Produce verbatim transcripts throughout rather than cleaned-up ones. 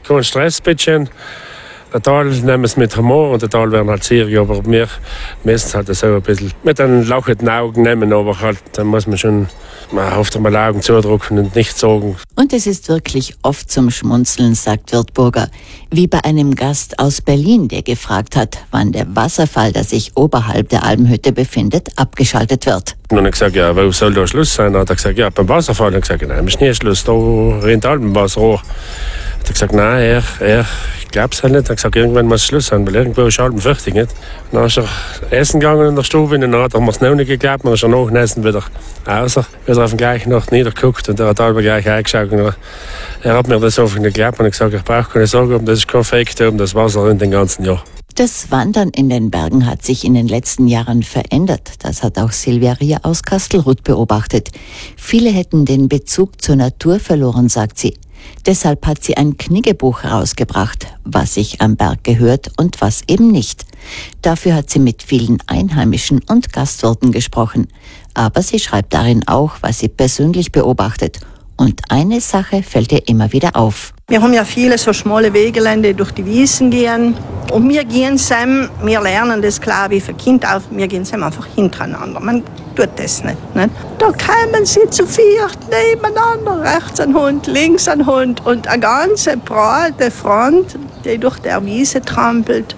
kein Stress, bitte. Ein Teil nehmen es mit Humor und ein Teil werden halt seriös, aber wir müssen halt so ein bisschen mit den lachenden Augen nehmen, aber halt, dann muss man schon mal auf die Augen zudrücken und nicht sagen. Und es ist wirklich oft zum Schmunzeln, sagt Wirtburger, wie bei einem Gast aus Berlin, der gefragt hat, wann der Wasserfall, der sich oberhalb der Almhütte befindet, abgeschaltet wird. Und dann habe ich gesagt, ja, wo soll da Schluss sein? Dann hat er gesagt, ja, beim Wasserfall. Und ich habe gesagt, nein, ist nie Schluss, da rennt Alpenwasser hoch. Hat er gesagt, nein, er, er, ich glaube es halt nicht. Er hat gesagt, irgendwann muss Schluss sein, weil irgendwo ist Alpen fertig. Nicht? Dann ist er essen gegangen in der Stube, und dann hat er mir es noch nicht geglaubt, dann ist er nach dem Essen wieder raus, wieder auf den gleichen Nacht niedergeguckt und er hat Alpen gleich eingeschaut. Und er, er hat mir das einfach nicht geglaubt und ich gesagt, ich brauche keine Sorge, das ist kein Fake, um das Wasser in den ganzen Jahr. Das Wandern in den Bergen hat sich in den letzten Jahren verändert. Das hat auch Silvia Ria aus Kastelruth beobachtet. Viele hätten den Bezug zur Natur verloren, sagt sie. Deshalb hat sie ein Kniggebuch herausgebracht, was sich am Berg gehört und was eben nicht. Dafür hat sie mit vielen Einheimischen und Gastwirten gesprochen. Aber sie schreibt darin auch, was sie persönlich beobachtet. Und eine Sache fällt ihr immer wieder auf. Wir haben ja viele so schmale Wegelände, die durch die Wiesen gehen. Und wir gehen zusammen, wir lernen das klar wie für Kinder auf, wir gehen zusammen einfach hintereinander. Man tut das nicht, nicht. Da kommen sie zu viert nebeneinander, rechts ein Hund, links ein Hund und eine ganze breite Front, die durch der Wiese trampelt.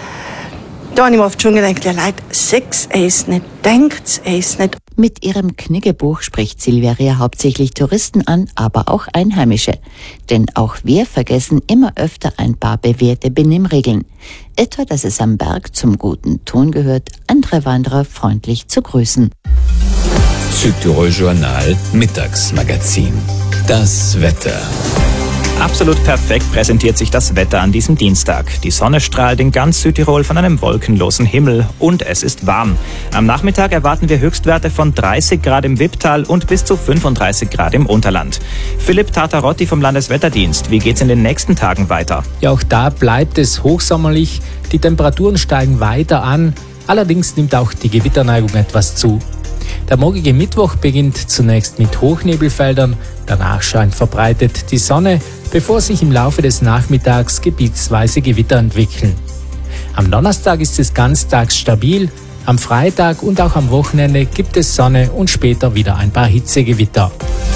Da habe ich mir oft schon gedacht, ja Leute, seht's es nicht, denkt's es nicht. Mit ihrem Kniggebuch spricht Silvia Ria hauptsächlich Touristen an, aber auch Einheimische. Denn auch wir vergessen immer öfter ein paar bewährte Benimmregeln. Etwa, dass es am Berg zum guten Ton gehört, andere Wanderer freundlich zu grüßen. Südtirol Journal Mittagsmagazin. Das Wetter. Absolut perfekt präsentiert sich das Wetter an diesem Dienstag. Die Sonne strahlt in ganz Südtirol von einem wolkenlosen Himmel und es ist warm. Am Nachmittag erwarten wir Höchstwerte von dreißig Grad im Wipptal und bis zu fünfunddreißig Grad im Unterland. Philipp Tartarotti vom Landeswetterdienst, wie geht's in den nächsten Tagen weiter? Ja, auch da bleibt es hochsommerlich. Die Temperaturen steigen weiter an. Allerdings nimmt auch die Gewitterneigung etwas zu. Der morgige Mittwoch beginnt zunächst mit Hochnebelfeldern, danach scheint verbreitet die Sonne, bevor sich im Laufe des Nachmittags gebietsweise Gewitter entwickeln. Am Donnerstag ist es ganztags stabil, am Freitag und auch am Wochenende gibt es Sonne und später wieder ein paar Hitzegewitter.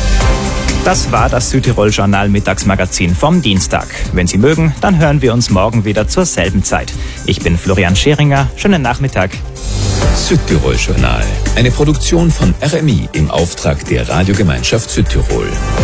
Das war das Südtirol Journal Mittagsmagazin vom Dienstag. Wenn Sie mögen, dann hören wir uns morgen wieder zur selben Zeit. Ich bin Florian Scheringer, schönen Nachmittag. Südtirol Journal, eine Produktion von R M I im Auftrag der Radiogemeinschaft Südtirol.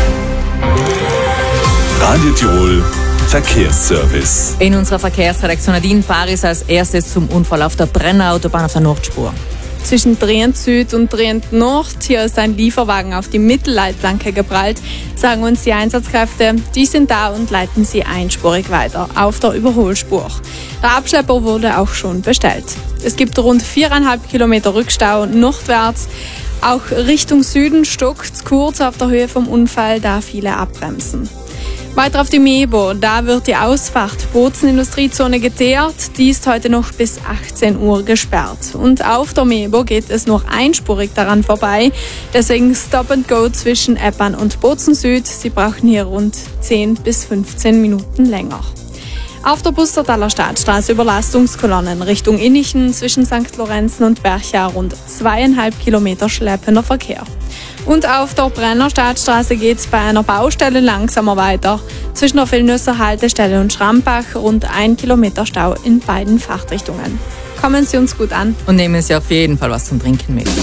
Radio Tirol Verkehrsservice. In unserer Verkehrsredaktion Nadine Paris als erstes zum Unfall auf der Brenner Autobahn auf der Nordspur. Zwischen Trient Süd und Trient Nord, hier ist ein Lieferwagen auf die Mittelleitplanke geprallt, sagen uns die Einsatzkräfte. Die sind da und leiten sie einspurig weiter auf der Überholspur. Der Abschlepper wurde auch schon bestellt. Es gibt rund viereinhalb Kilometer Rückstau nordwärts. Auch Richtung Süden stockt kurz auf der Höhe vom Unfall, da viele abbremsen. Weiter auf die Mebo, da wird die Ausfahrt Bozen-Industriezone geteert. Die ist heute noch bis achtzehn Uhr gesperrt. Und auf der Mebo geht es noch einspurig daran vorbei. Deswegen Stop and Go zwischen Eppan und Bozen Süd. Sie brauchen hier rund zehn bis fünfzehn Minuten länger. Auf der Pustertaler Stadtstraße Überlastungskolonnen Richtung Innichen zwischen Sankt Lorenzen und Bercha rund zweieinhalb Kilometer schleppender Verkehr. Und auf der Brenner Stadtstraße geht es bei einer Baustelle langsamer weiter. Zwischen der Villnösser Haltestelle und Schrampach rund ein Kilometer Stau in beiden Fahrtrichtungen. Kommen Sie uns gut an. Und nehmen Sie auf jeden Fall was zum Trinken mit.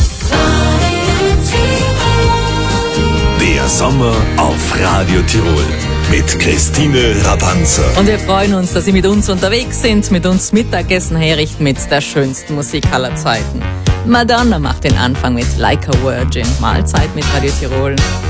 Der Sommer auf Radio Tirol mit Christine Rabanzer. Und wir freuen uns, dass Sie mit uns unterwegs sind, mit uns Mittagessen herrichten mit der schönsten Musik aller Zeiten. Madonna macht den Anfang mit Like a Virgin. Mahlzeit mit Radio Tirol.